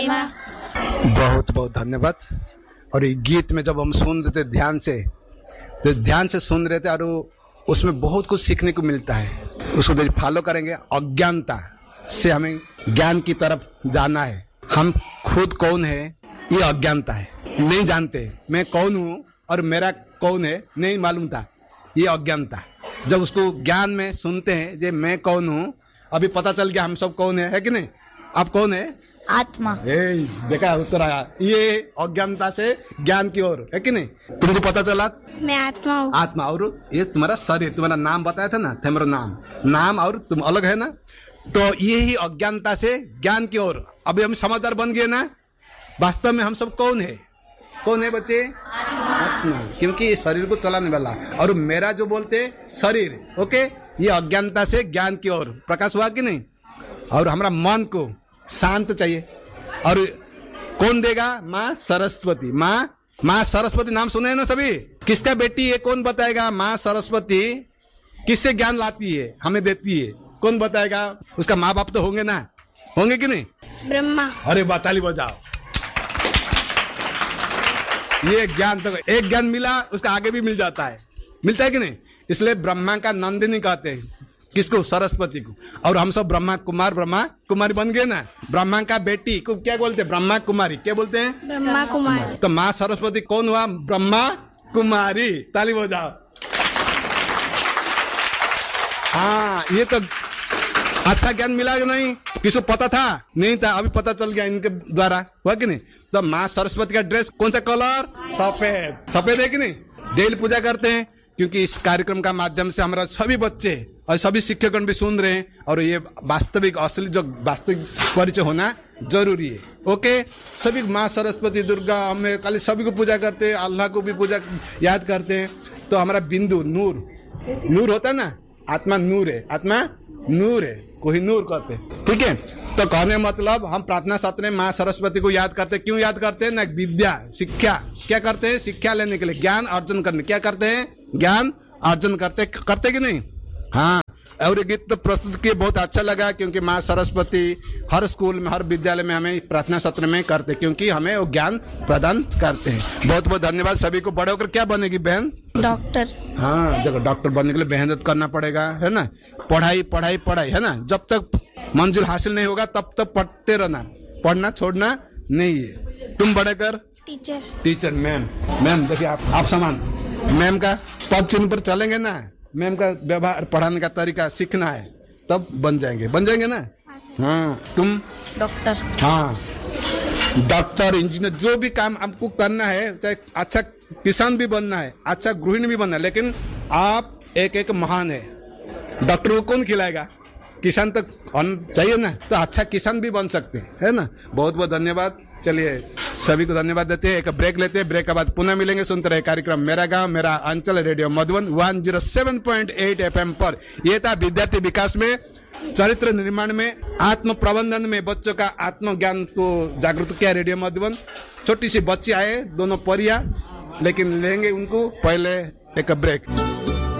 बहुत बहुत धन्यवाद। और ये गीत में जब हम सुन रहे थे ध्यान से, तो ध्यान से सुन रहे थे और उसमें बहुत कुछ सीखने को मिलता है। उसको यदि फॉलो करेंगे, अज्ञानता से हमें ज्ञान की तरफ जाना है। हम खुद कौन है ये अज्ञानता है, नहीं जानते मैं कौन हूँ और मेरा कौन है नहीं मालूम था, ये अज्ञानता। जब उसको ज्ञान में सुनते हैं जे मैं कौन हूँ, अभी पता चल गया हम सब कौन है कि नहीं। आप कौन है? आत्मा। देखा उत्तर आया, ये अज्ञानता से ज्ञान की ओर है कि नहीं। तुमको पता चला मैं आत्मा हूँ। आत्मा, और ये तुम्हारा शरीर, तुम्हारा नाम बताया था ना, तुम्हारा नाम और तुम अलग है ना। तो ये ही अज्ञानता से ज्ञान की ओर। अभी हम समझदार बन गए ना। वास्तव में हम सब कौन है? कौन है बच्चे? आत्मा। क्योंकि ये शरीर को चलाने वाला, और मेरा जो बोलते शरीर, ओके। ये अज्ञानता से ज्ञान की ओर प्रकाश हुआ कि नहीं। और हमारा मन को शांत चाहिए, और कौन देगा? माँ सरस्वती। माँ सरस्वती नाम सुने हैं ना सभी? किसका बेटी है कौन बताएगा? माँ सरस्वती किससे ज्ञान लाती है, हमें देती है, कौन बताएगा? उसका माँ बाप तो होंगे ना, होंगे कि नहीं? ब्रह्मा। अरे ताली बजाओ। ये ज्ञान तो एक ज्ञान मिला, उसका आगे भी मिल जाता है, मिलता है कि नहीं। इसलिए ब्रह्मा का नंदिनी कहते हैं किसको? सरस्वती को। और हम सब ब्रह्मा कुमारी बन गए ना। ब्रह्मा का बेटी को क्या बोलते हैं? ब्रह्मा कुमारी। क्या बोलते हैं? ब्रह्मा कुमारी। तो माँ सरस्वती कौन हुआ? ब्रह्मा कुमारी। ताली बजाओ। हाँ, ये तो अच्छा ज्ञान मिला कि नहीं? किसको पता था? नहीं था, अभी पता चल गया इनके द्वारा, हुआ कि नहीं। तो माँ सरस्वती का ड्रेस कौन सा कलर? सफेद। सफेद है कि नहीं? डेली पूजा करते हैं, क्योंकि इस कार्यक्रम का माध्यम से हमारा सभी बच्चे और सभी शिक्षकगण भी सुन रहे हैं, और ये वास्तविक असली जो वास्तविक परिचय होना जरूरी है। ओके, सभी माँ सरस्वती, दुर्गा, हमें काली, सभी को पूजा करते हैं, अल्लाह को भी पूजा याद करते हैं। तो हमारा बिंदु नूर होता है ना, आत्मा नूर है, आत्मा नूर है, कोई नूर कहते हैं, ठीक है। तो कहने मतलब हम प्रार्थना सत्र में माँ सरस्वती को याद करते हैं। क्यों याद करते हैं? ना विद्या, शिक्षा। क्या करते हैं? शिक्षा लेने के लिए, ज्ञान अर्जन करने। क्या करते हैं? ज्ञान अर्जन करते कि नहीं। हाँ, और ये गीत तो प्रस्तुत किए, बहुत अच्छा लगा, क्योंकि माँ सरस्वती हर स्कूल में, हर विद्यालय में हमें प्रार्थना सत्र में करते, क्योंकि हमें वो ज्ञान प्रदान करते हैं। बहुत बहुत धन्यवाद सभी को। बड़े होकर क्या बनेगी बहन? डॉक्टर। हाँ, देखो डॉक्टर बनने के लिए मेहनत करना पड़ेगा, है ना। पढ़ाई है ना। जब तक मंजिल हासिल नहीं होगा तब तक पढ़ते रहना, पढ़ना छोड़ना नहीं है। तुम बड़े कर टीचर, मैम देखिए आप समान मैम का पद चिन्ह पर चलेंगे ना। मैम का व्यवहार, पढ़ाने का तरीका सीखना है, तब बन जाएंगे ना। हाँ, तुम डॉक्टर। हाँ, डॉक्टर, इंजीनियर, जो भी काम आपको करना है, चाहे अच्छा किसान भी बनना है, अच्छा गृहिणी भी बनना है, लेकिन आप एक महान है। डॉक्टर को कौन खिलाएगा? किसान तो चाहिए ना, तो अच्छा किसान भी बन सकते हैं, है ना। बहुत बहुत धन्यवाद। चलिए सभी को धन्यवाद देते हैं, एक ब्रेक लेते हैं, ब्रेक के बाद पुनः मिलेंगे। सुनते रहे कार्यक्रम मेरा गांव मेरा अंचल, रेडियो मधुबन 107.8 FM पर। यह था विद्यार्थी विकास में, चरित्र निर्माण में, आत्म प्रबंधन में बच्चों का आत्मज्ञान को जागृत किया रेडियो मधुबन। छोटी सी बच्ची आए, दोनों परिया, लेकिन लेंगे उनको पहले एक ब्रेक।